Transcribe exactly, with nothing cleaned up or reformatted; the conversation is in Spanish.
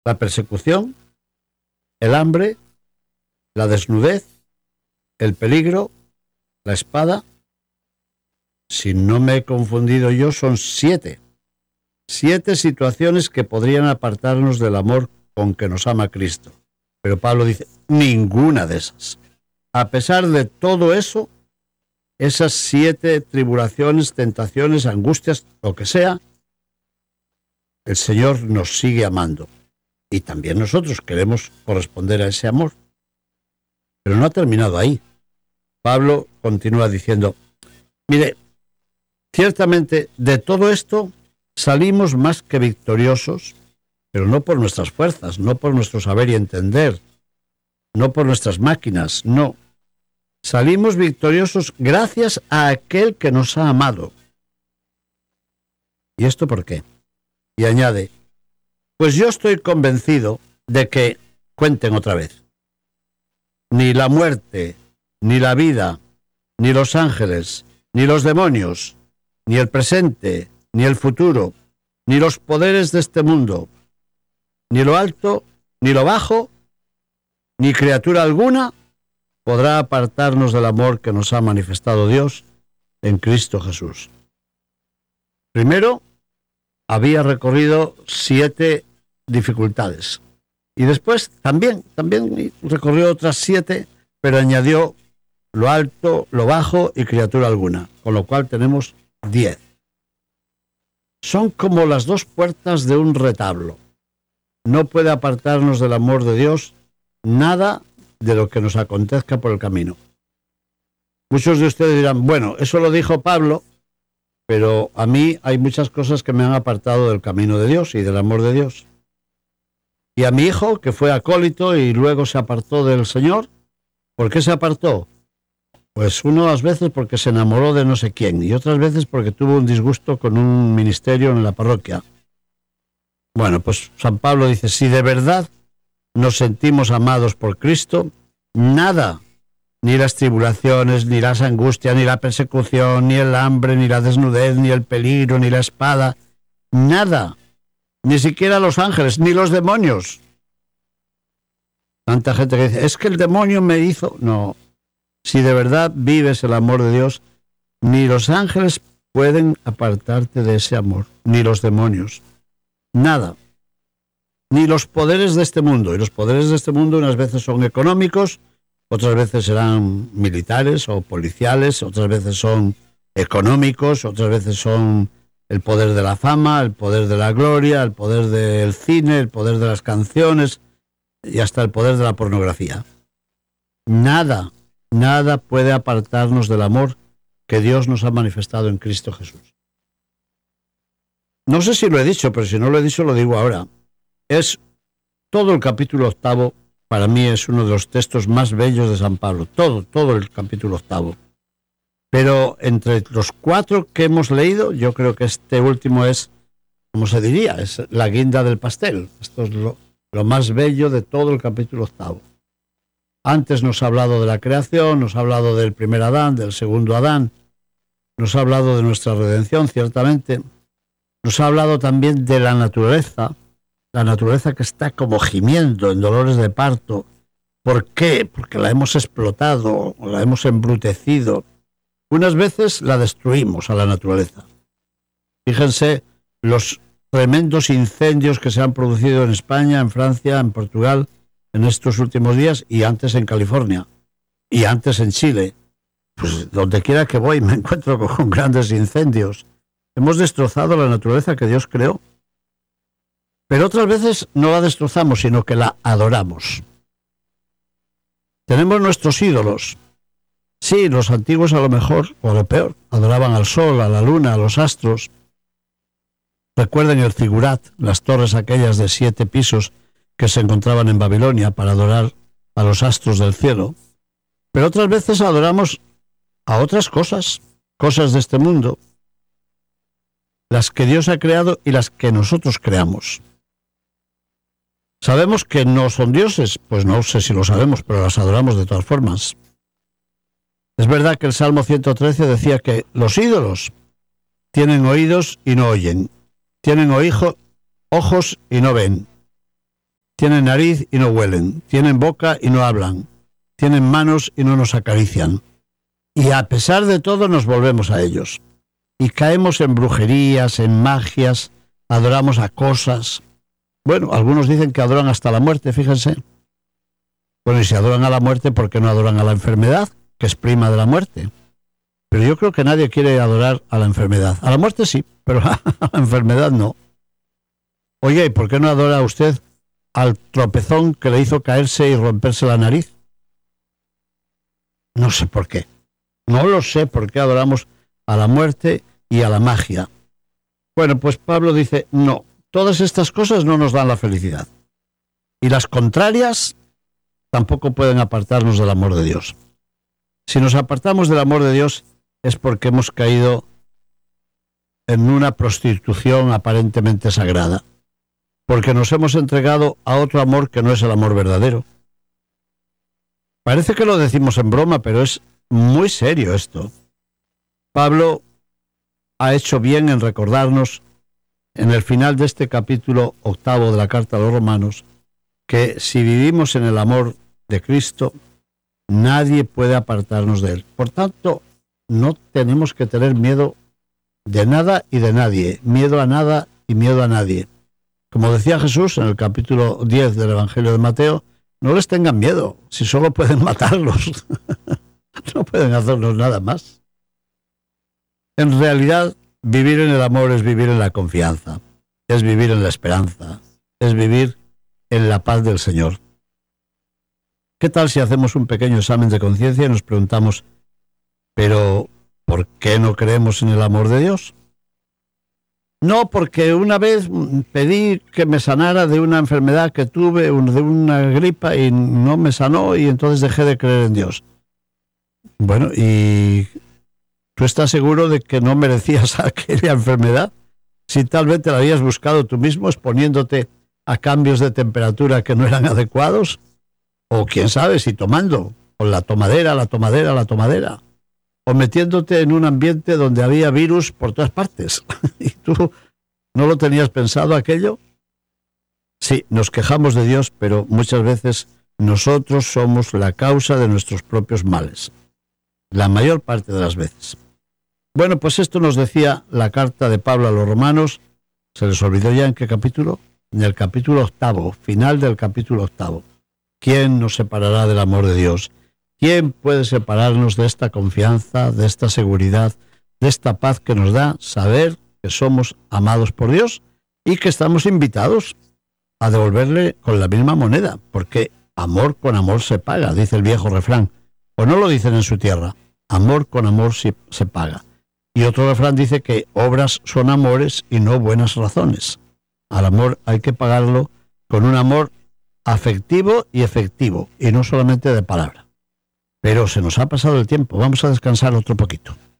la persecución, el hambre, la desnudez, el peligro, la espada. Si no me he confundido yo, son siete. Siete situaciones que podrían apartarnos del amor con que nos ama Cristo. Pero Pablo dice, ninguna de esas. A pesar de todo eso, esas siete tribulaciones, tentaciones, angustias, lo que sea, el Señor nos sigue amando. Y también nosotros queremos corresponder a ese amor. Pero no ha terminado ahí. Pablo continúa diciendo, mire, ciertamente de todo esto salimos más que victoriosos, pero no por nuestras fuerzas, no por nuestro saber y entender, no por nuestras máquinas, no. Salimos victoriosos gracias a aquel que nos ha amado. ¿Y esto por qué? Y añade, pues yo estoy convencido de que, cuenten otra vez, ni la muerte, ni la vida, ni los ángeles, ni los demonios, ni el presente, ni el futuro, ni los poderes de este mundo, ni lo alto, ni lo bajo, ni criatura alguna podrá apartarnos del amor que nos ha manifestado Dios en Cristo Jesús. Primero, había recorrido siete dificultades. Y después también, también recorrió otras siete, pero añadió lo alto, lo bajo y criatura alguna, con lo cual tenemos diez. Son como las dos puertas de un retablo. No puede apartarnos del amor de Dios nada de lo que nos acontezca por el camino. Muchos de ustedes dirán, bueno, eso lo dijo Pablo, pero a mí hay muchas cosas que me han apartado del camino de Dios y del amor de Dios. Y a mi hijo, que fue acólito y luego se apartó del Señor, ¿por qué se apartó? Pues unas veces porque se enamoró de no sé quién y otras veces porque tuvo un disgusto con un ministerio en la parroquia. Bueno, pues San Pablo dice, si de verdad nos sentimos amados por Cristo, nada, ni las tribulaciones, ni las angustias, ni la persecución, ni el hambre, ni la desnudez, ni el peligro, ni la espada, nada, ni siquiera los ángeles, ni los demonios. Tanta gente que dice, es que el demonio me hizo... No, si de verdad vives el amor de Dios, ni los ángeles pueden apartarte de ese amor, ni los demonios, nada. Ni los poderes de este mundo. Y los poderes de este mundo unas veces son económicos, otras veces serán militares o policiales, otras veces son económicos, otras veces son el poder de la fama, el poder de la gloria, el poder del cine, el poder de las canciones y hasta el poder de la pornografía. Nada, nada puede apartarnos del amor que Dios nos ha manifestado en Cristo Jesús. No sé si lo he dicho, pero si no lo he dicho lo digo ahora. Es todo el capítulo octavo, para mí es uno de los textos más bellos de San Pablo, todo, todo el capítulo octavo. Pero entre los cuatro que hemos leído, yo creo que este último es, ¿cómo se diría? Es la guinda del pastel. Esto es lo, lo más bello de todo el capítulo octavo. Antes nos ha hablado de la creación, nos ha hablado del primer Adán, del segundo Adán, nos ha hablado de nuestra redención, ciertamente. Nos ha hablado también de la naturaleza, la naturaleza que está como gimiendo en dolores de parto. ¿Por qué? Porque la hemos explotado, la hemos embrutecido. Unas veces la destruimos a la naturaleza. Fíjense los tremendos incendios que se han producido en España, en Francia, en Portugal, en estos últimos días, y antes en California, y antes en Chile. Pues donde quiera que voy me encuentro con grandes incendios. Hemos destrozado la naturaleza que Dios creó. Pero otras veces no la destrozamos, sino que la adoramos. Tenemos nuestros ídolos. Sí, los antiguos a lo mejor, o a lo peor, adoraban al sol, a la luna, a los astros. Recuerden el zigurat, las torres aquellas de siete pisos que se encontraban en Babilonia para adorar a los astros del cielo. Pero otras veces adoramos a otras cosas, cosas de este mundo, las que Dios ha creado y las que nosotros creamos. ¿Sabemos que no son dioses? Pues no sé si lo sabemos, pero las adoramos de todas formas. Es verdad que el Salmo ciento trece decía que los ídolos tienen oídos y no oyen, tienen oído, ojos y no ven, Tienen nariz y no huelen, tienen boca y no hablan, tienen manos y no nos acarician. Y a pesar de todo nos volvemos a ellos. Y caemos en brujerías, en magias, adoramos a cosas. Bueno, algunos dicen que adoran hasta la muerte, fíjense. Bueno, y si adoran a la muerte, ¿por qué no adoran a la enfermedad, que es prima de la muerte? Pero yo creo que nadie quiere adorar a la enfermedad. A la muerte sí, pero a la enfermedad no. Oye, ¿y por qué no adora usted al tropezón que le hizo caerse y romperse la nariz? No sé por qué. No lo sé por qué adoramos a la muerte y a la magia. Bueno, pues Pablo dice, no, todas estas cosas no nos dan la felicidad. Y las contrarias tampoco pueden apartarnos del amor de Dios. Si nos apartamos del amor de Dios es porque hemos caído en una prostitución aparentemente sagrada. Porque nos hemos entregado a otro amor que no es el amor verdadero. Parece que lo decimos en broma, pero es muy serio esto. Pablo ha hecho bien en recordarnos, en el final de este capítulo octavo de la Carta a los Romanos, que si vivimos en el amor de Cristo, nadie puede apartarnos de él. Por tanto, no tenemos que tener miedo de nada y de nadie, miedo a nada y miedo a nadie. Como decía Jesús en el capítulo diez del Evangelio de Mateo, no les tengan miedo, si solo pueden matarlos. No pueden hacernos nada más. En realidad, vivir en el amor es vivir en la confianza, es vivir en la esperanza, es vivir en la paz del Señor. ¿Qué tal si hacemos un pequeño examen de conciencia y nos preguntamos, pero ¿por qué no creemos en el amor de Dios? No, porque una vez pedí que me sanara de una enfermedad que tuve, de una gripa, y no me sanó, y entonces dejé de creer en Dios. Bueno, ¿y tú estás seguro de que no merecías aquella enfermedad? Si tal vez te la habías buscado tú mismo, exponiéndote a cambios de temperatura que no eran adecuados, o quién sabe, si tomando, con la tomadera, la tomadera, la tomadera, o metiéndote en un ambiente donde había virus por todas partes. ¿Y tú no lo tenías pensado aquello? Sí, nos quejamos de Dios, pero muchas veces nosotros somos la causa de nuestros propios males. La mayor parte de las veces. Bueno, pues esto nos decía la carta de Pablo a los Romanos. ¿Se les olvidó ya en qué capítulo? En el capítulo octavo, final del capítulo octavo. ¿Quién nos separará del amor de Dios? ¿Quién puede separarnos de esta confianza, de esta seguridad, de esta paz que nos da saber que somos amados por Dios y que estamos invitados a devolverle con la misma moneda? Porque amor con amor se paga, dice el viejo refrán. O no lo dicen en su tierra. Amor con amor se, se paga. Y otro refrán dice que obras son amores y no buenas razones. Al amor hay que pagarlo con un amor afectivo y efectivo, y no solamente de palabra. Pero se nos ha pasado el tiempo. Vamos a descansar otro poquito.